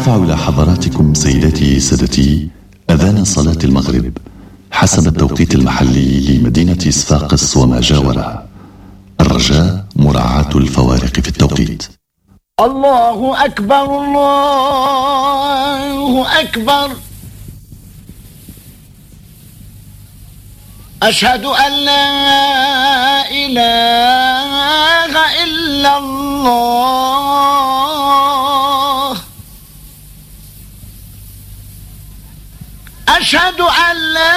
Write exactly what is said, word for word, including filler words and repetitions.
نرفع إلى حضراتكم سيداتي سادتي أذان صلاة المغرب حسب التوقيت المحلي لمدينة صفاقس وما جاورها. الرجاء مراعاة الفوارق في التوقيت. الله أكبر الله أكبر، أشهد أن لا إله إلا الله، أشهد أن لا